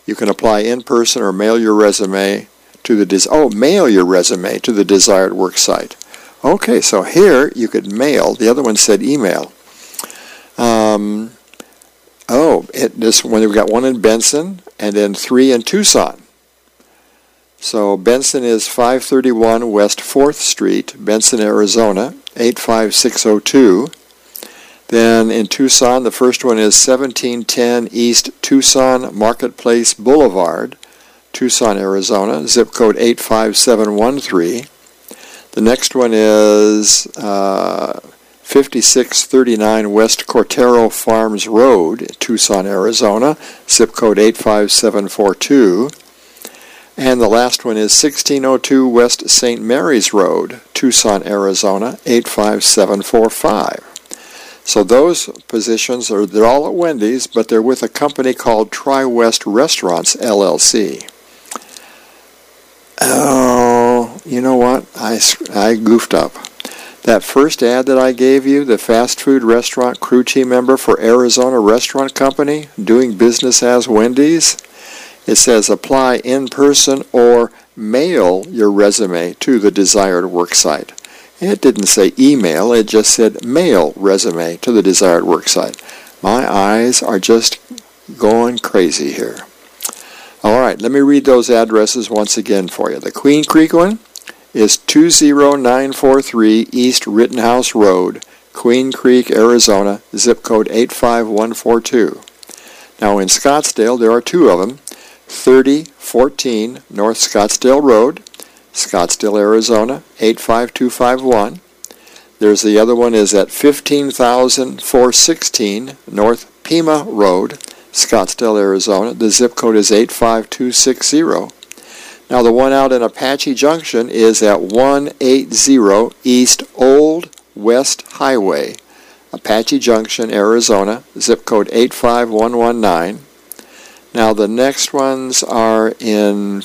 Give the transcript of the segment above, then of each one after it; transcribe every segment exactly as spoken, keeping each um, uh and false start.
You can apply in person or mail your resume to the des- oh mail your resume to the desired work site. Okay, so here you could mail. The other one said email. Um, oh, it, this one we've got one in Benson and then three in Tucson. So Benson is five thirty-one West fourth Street, Benson, Arizona, eight five six oh two. Then in Tucson, the first one is seventeen ten East Tucson Marketplace Boulevard, Tucson, Arizona, zip code eight five seven one three. The next one is uh, fifty-six thirty-nine West Cortero Farms Road, Tucson, Arizona, zip code eight five seven four two. And the last one is sixteen oh two West Saint Mary's Road, Tucson, Arizona, eight five seven four five. So those positions, are they're all at Wendy's, but they're with a company called Tri-West Restaurants, L L C. Oh, you know what? I, I goofed up. That first ad that I gave you, the fast food restaurant crew team member for Arizona Restaurant Company, doing business as Wendy's, it says apply in person or mail your resume to the desired work site. It didn't say email, it just said mail resume to the desired work site. My eyes are just going crazy here. All right, let me read those addresses once again for you. The Queen Creek one is two zero nine four three East Rittenhouse Road, Queen Creek, Arizona, zip code eight five one four two. Now in Scottsdale, there are two of them. thirty fourteen North Scottsdale Road, Scottsdale, Arizona, eight five two five one. There's the other one is at fifteen thousand four hundred sixteen North Pima Road, Scottsdale, Arizona. The zip code is eight five two six zero. Now the one out in Apache Junction is at one eighty East Old West Highway, Apache Junction, Arizona, zip code eight five one one nine. Now the next ones are in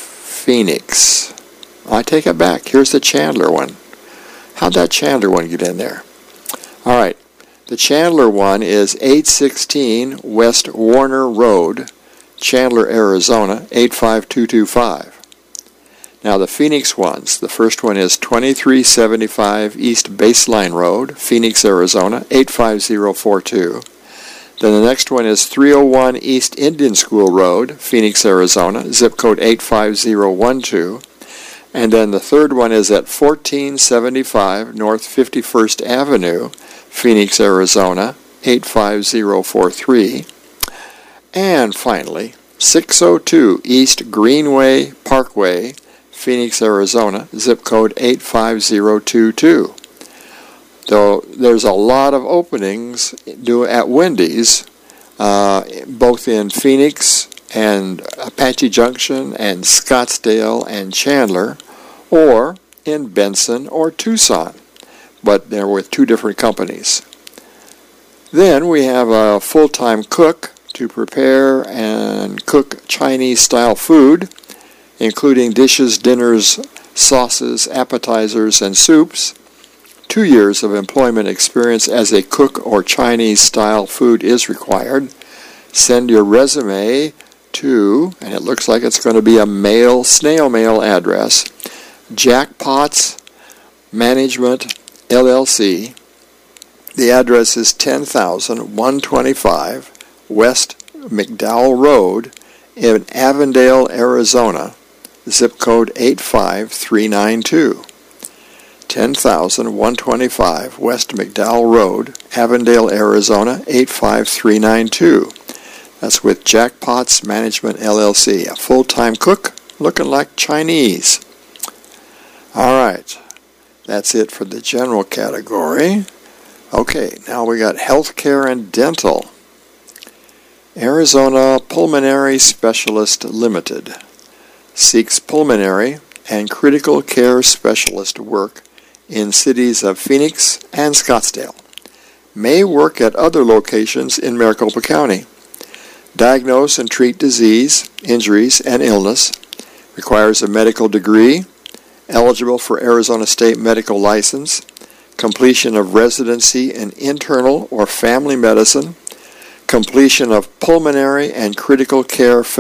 Phoenix. I take it back. Here's the Chandler one. How'd that Chandler one get in there? All right. The Chandler one is eight sixteen West Warner Road, Chandler, Arizona, eight five two two five. Now the Phoenix ones, the first one is twenty-three seventy-five East Baseline Road, Phoenix, Arizona, eight five zero four two. Then the next one is three oh one East Indian School Road, Phoenix, Arizona, zip code eight five zero one two. And then the third one is at fourteen seventy-five North fifty-first Avenue, Phoenix, Arizona, eight five zero four three. And finally, six oh two East Greenway Parkway, Phoenix, Arizona, zip code eight five zero two two. Though there's a lot of openings at Wendy's, uh, both in Phoenix and Apache Junction and Scottsdale and Chandler, or in Benson or Tucson, but they're with two different companies. Then we have a full-time cook to prepare and cook Chinese-style food, including dishes, dinners, sauces, appetizers, and soups. Two years of employment experience as a cook or Chinese-style food is required. Send your resume to, and it looks like it's going to be a mail, snail mail address, Jackpots Management, L L C. The address is ten thousand one hundred twenty-five West McDowell Road in Avondale, Arizona, zip code eight five three nine two. ten thousand one hundred twenty-five West McDowell Road, Avondale, Arizona, eight five three nine two. That's with Jackpots Management, L L C, a full-time cook looking like Chinese. All right, that's it for the general category. Okay, now we got healthcare and dental. Arizona Pulmonary Specialist Limited seeks pulmonary and critical care specialist work in cities of Phoenix and Scottsdale. May work at other locations in Maricopa County. Diagnose and treat disease, injuries, and illness. Requires a medical degree. Eligible for Arizona State medical license. Completion of residency in internal or family medicine. Completion of pulmonary and critical care fe-